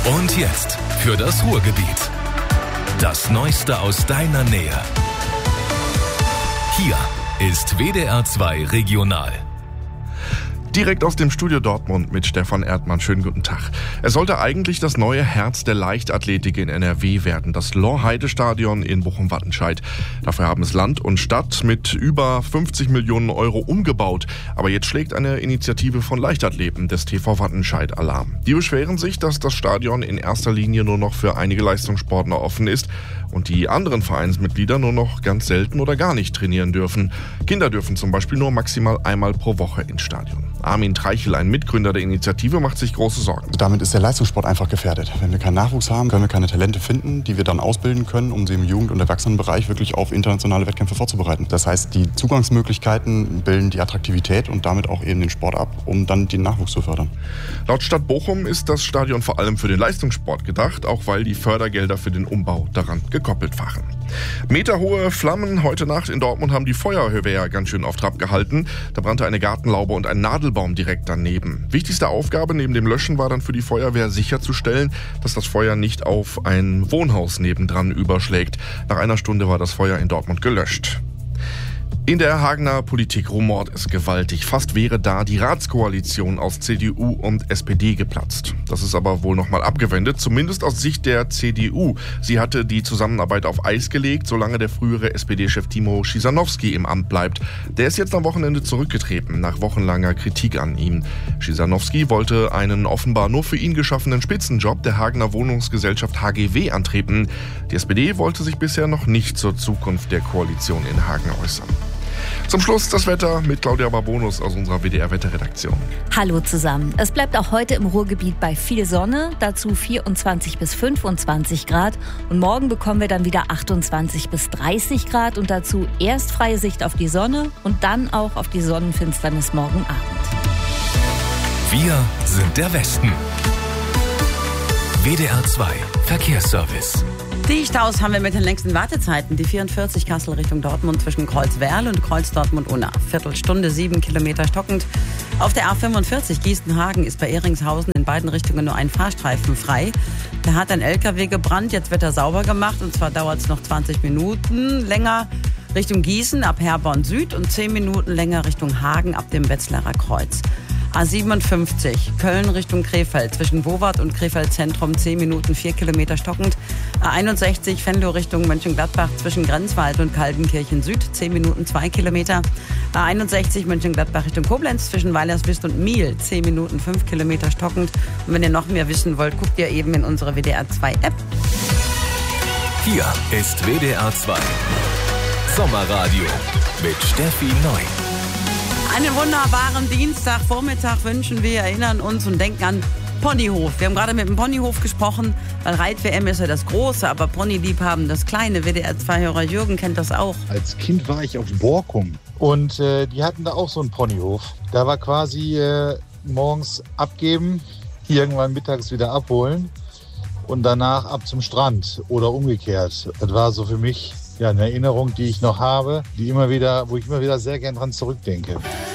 Und jetzt für das Ruhrgebiet. Das Neueste aus deiner Nähe. Hier ist WDR 2 Regional. Direkt aus dem Studio Dortmund mit Stefan Erdmann. Schönen guten Tag. Es sollte eigentlich das neue Herz der Leichtathletik in NRW werden, das Lorheide-Stadion in Bochum-Wattenscheid. Dafür haben es Land und Stadt mit über 50 Millionen Euro umgebaut. Aber jetzt schlägt eine Initiative von Leichtathleten des TV Wattenscheid Alarm. Die beschweren sich, dass das Stadion in erster Linie nur noch für einige Leistungssportler offen ist und die anderen Vereinsmitglieder nur noch ganz selten oder gar nicht trainieren dürfen. Kinder dürfen zum Beispiel nur maximal einmal pro Woche ins Stadion. Armin Treichel, ein Mitgründer der Initiative, macht sich große Sorgen. Damit ist der Leistungssport einfach gefährdet. Wenn wir keinen Nachwuchs haben, können wir keine Talente finden, die wir dann ausbilden können, um sie im Jugend- und Erwachsenenbereich wirklich auf internationale Wettkämpfe vorzubereiten. Das heißt, die Zugangsmöglichkeiten bilden die Attraktivität und damit auch eben den Sport ab, um dann den Nachwuchs zu fördern. Laut Stadt Bochum ist das Stadion vor allem für den Leistungssport gedacht, auch weil die Fördergelder für den Umbau daran gekoppelt waren. Meterhohe Flammen heute Nacht in Dortmund haben die Feuerwehr ganz schön auf Trab gehalten. Da brannte eine Gartenlaube und ein Nadelbaum direkt daneben. Wichtigste Aufgabe neben dem Löschen war dann für die Feuerwehr sicherzustellen, dass das Feuer nicht auf ein Wohnhaus nebendran überschlägt. Nach einer Stunde war das Feuer in Dortmund gelöscht. In der Hagener Politik rumort es gewaltig. Fast wäre da die Ratskoalition aus CDU und SPD geplatzt. Das ist aber wohl nochmal abgewendet, zumindest aus Sicht der CDU. Sie hatte die Zusammenarbeit auf Eis gelegt, solange der frühere SPD-Chef Timo Schisanowski im Amt bleibt. Der ist jetzt am Wochenende zurückgetreten, nach wochenlanger Kritik an ihm. Schisanowski wollte einen offenbar nur für ihn geschaffenen Spitzenjob der Hagener Wohnungsgesellschaft HGW antreten. Die SPD wollte sich bisher noch nicht zur Zukunft der Koalition in Hagen äußern. Zum Schluss das Wetter mit Claudia Barbonus aus unserer WDR-Wetterredaktion. Hallo zusammen. Es bleibt auch heute im Ruhrgebiet bei viel Sonne, dazu 24 bis 25 Grad. Und morgen bekommen wir dann wieder 28 bis 30 Grad und dazu erst freie Sicht auf die Sonne und dann auch auf die Sonnenfinsternis morgen Abend. Wir sind der Westen. WDR 2 Verkehrsservice. Die Staus haben wir mit den längsten Wartezeiten. Die 44 Kassel Richtung Dortmund zwischen Kreuzwerl und Kreuz Dortmund-Unna. Viertelstunde, 7 Kilometer stockend. Auf der A45 Gießen-Hagen ist bei Ehringshausen in beiden Richtungen nur ein Fahrstreifen frei. Da hat ein LKW gebrannt, jetzt wird er sauber gemacht und zwar dauert es noch 20 Minuten länger Richtung Gießen ab Herborn Süd und 10 Minuten länger Richtung Hagen ab dem Wetzlarer Kreuz. A57 Köln Richtung Krefeld zwischen Wowart und Krefeld Zentrum 10 Minuten 4 Kilometer stockend. A61 Venlo Richtung Mönchengladbach zwischen Grenzwald und Kaldenkirchen Süd 10 Minuten 2 Kilometer. A61 Mönchengladbach Richtung Koblenz zwischen Weilerswist und Miel 10 Minuten 5 Kilometer stockend. Und wenn ihr noch mehr wissen wollt, guckt ihr eben in unsere WDR 2 App. Hier ist WDR 2 Sommerradio mit Steffi Neu. Einen wunderbaren Dienstagvormittag wünschen wir, erinnern uns und denken an Ponyhof. Wir haben gerade mit dem Ponyhof gesprochen, weil Reit-WM ist ja das Große, aber Ponyliebhaben das Kleine. WDR-2-Hörer Jürgen kennt das auch. Als Kind war ich auf Borkum und die hatten da auch so einen Ponyhof. Da war quasi morgens abgeben, irgendwann mittags wieder abholen und danach ab zum Strand oder umgekehrt. Das war so für mich eine Erinnerung, die ich noch habe, wo ich immer wieder sehr gern dran zurückdenke.